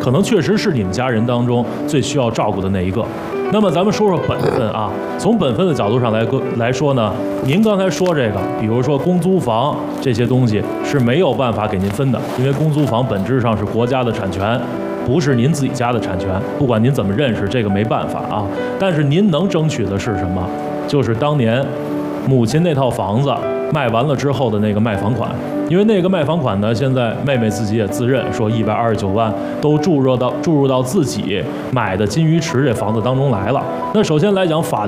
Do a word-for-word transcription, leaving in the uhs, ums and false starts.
可能确实是你们家人当中最需要照顾的那一个。那么咱们说说本分啊，从本分的角度上来来说呢，您刚才说这个，比如说公租房这些东西是没有办法给您分的，因为公租房本质上是国家的产权，不是您自己家的产权，不管您怎么认识，这个没办法啊。但是您能争取的是什么？就是当年母亲那套房子卖完了之后的那个卖房款。因为那个卖房款呢，现在妹妹自己也自认说一百二十九万都注入到注入到自己买的金鱼池这房子当中来了。那首先来讲，法